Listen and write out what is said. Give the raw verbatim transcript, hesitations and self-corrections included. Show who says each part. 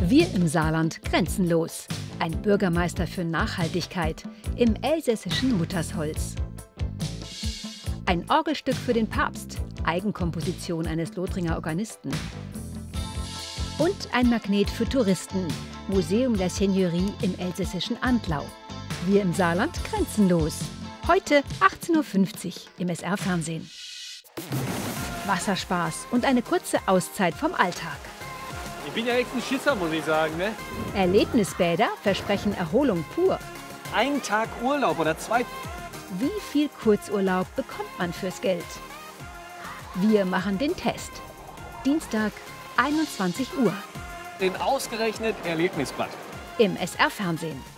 Speaker 1: Wir im Saarland grenzenlos. Ein Bürgermeister für Nachhaltigkeit im elsässischen Muttersholz. Ein Orgelstück für den Papst, Eigenkomposition eines Lothringer Organisten. Und ein Magnet für Touristen, Museum der Seigneurie im elsässischen Antlau. Wir im Saarland grenzenlos. Heute achtzehn Uhr fünfzig im S R-Fernsehen. Wasserspaß und eine kurze Auszeit vom Alltag.
Speaker 2: Ich bin ja echt ein Schisser, muss ich sagen, ne?
Speaker 1: Erlebnisbäder versprechen Erholung pur.
Speaker 2: Ein Tag Urlaub oder zwei.
Speaker 1: Wie viel Kurzurlaub bekommt man fürs Geld? Wir machen den Test. Dienstag, einundzwanzig Uhr.
Speaker 2: Den ausgerechnet Erlebnisblatt.
Speaker 1: Im S R-Fernsehen.